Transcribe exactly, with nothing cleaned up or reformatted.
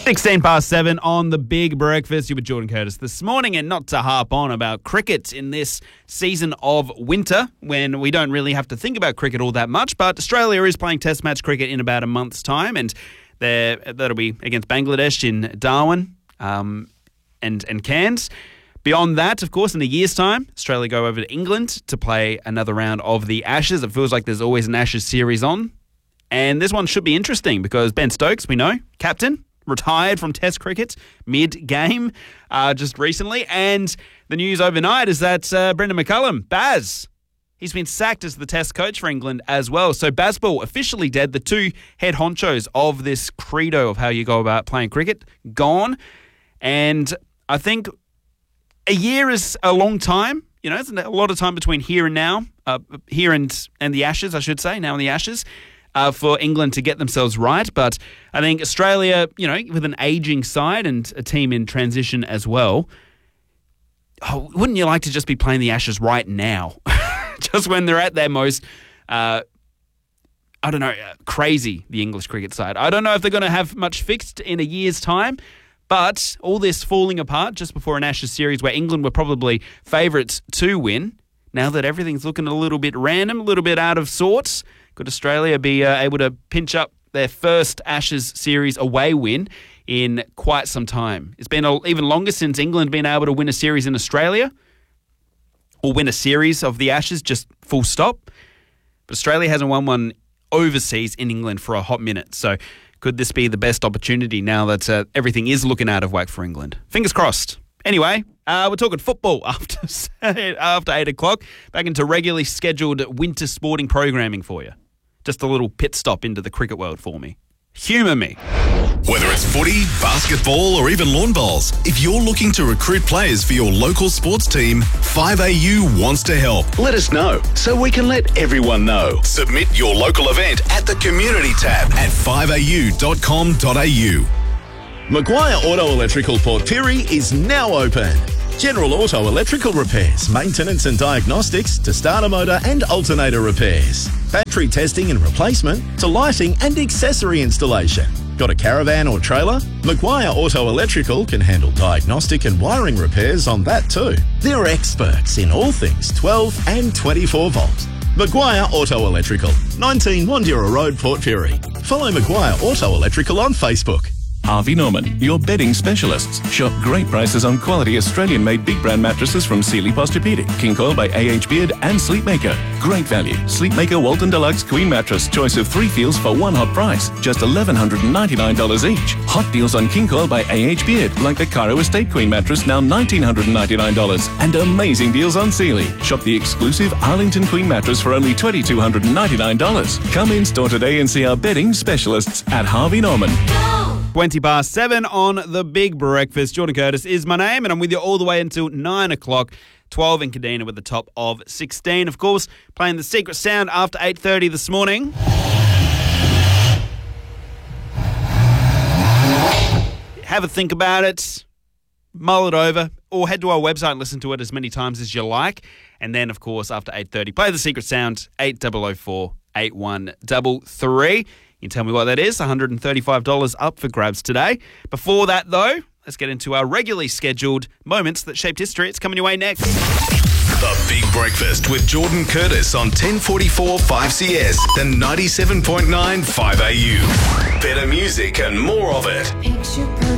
sixteen past seven on the Big Breakfast. You with Jordan Curtis this morning, and not to harp on about cricket in this season of winter when we don't really have to think about cricket all that much, but Australia is playing test match cricket in about a month's time, and that'll be against Bangladesh in Darwin um, and, and Cairns. Beyond that, of course, in a year's time, Australia go over to England to play another round of the Ashes. It feels like there's always an Ashes series on. And this one should be interesting because Ben Stokes, we know, captain, retired from Test cricket mid-game uh, just recently. And the news overnight is that uh, Brendan McCullum, Baz, he's been sacked as the Test coach for England as well. So Bazball officially dead. The two head honchos of this credo of how you go about playing cricket, gone. And I think a year is a long time. You know, it's a lot of time between here and now, uh, here and, and the Ashes, I should say, now in the Ashes. Uh, for England to get themselves right. But I think Australia, you know, with an ageing side and a team in transition as well, oh, wouldn't you like to just be playing the Ashes right now? Just when they're at their most, uh, I don't know, uh, crazy, the English cricket side. I don't know if they're going to have much fixed in a year's time, but all this falling apart just before an Ashes series where England were probably favourites to win, now that everything's looking a little bit random, a little bit out of sorts, could Australia be uh, able to pinch up their first Ashes series away win in quite some time? It's been a, even longer since England been able to win a series in Australia or win a series of the Ashes, just full stop. But Australia hasn't won one overseas in England for a hot minute. So could this be the best opportunity now that uh, everything is looking out of whack for England? Fingers crossed. Anyway, uh, we're talking football after, after eight o'clock. Back into regularly scheduled winter sporting programming for you. Just a little pit stop into the cricket world for me. Humour me. Whether it's footy, basketball or even lawn bowls, if you're looking to recruit players for your local sports team, five A U wants to help. Let us know so we can let everyone know. Submit your local event at the Community tab at five a u dot com dot a u. Maguire Auto Electrical Port Pirie is now open. General auto electrical repairs, maintenance and diagnostics to starter motor and alternator repairs. Battery testing and replacement to lighting and accessory installation. Got a caravan or trailer? Maguire Auto Electrical can handle diagnostic and wiring repairs on that too. They're experts in all things twelve and twenty-four volt. Maguire Auto Electrical, nineteen Wandura Road, Port Pirie. Follow Maguire Auto Electrical on Facebook. Harvey Norman, your bedding specialists. Shop great prices on quality Australian-made big brand mattresses from Sealy Posturepedic, King Coil by A H Beard and Sleepmaker. Great value. Sleepmaker Walton Deluxe Queen Mattress. Choice of three feels for one hot price. Just one thousand one hundred ninety-nine dollars each. Hot deals on King Coil by A H Beard, like the Cairo Estate Queen Mattress, now one thousand nine hundred ninety-nine dollars. And amazing deals on Sealy. Shop the exclusive Arlington Queen Mattress for only two thousand two hundred ninety-nine dollars. Come in store today and see our bedding specialists at Harvey Norman. twenty past seven on the Big Breakfast. Jordan Curtis is my name, and I'm with you all the way until nine o'clock. twelve in Kadina with the top of sixteen. Of course, playing the Secret Sound after eight thirty this morning. Have a think about it, mull it over, or head to our website and listen to it as many times as you like. And then, of course, after eight thirty, play the Secret Sound, eight zero zero four, eight one three three. You can tell me what that is. one hundred thirty-five dollars up for grabs today. Before that, though, let's get into our regularly scheduled moments that shaped history. It's coming your way next. The Big Breakfast with Jordan Curtis on ten forty-four five C S and ninety-seven point nine five A U. Better music and more of it.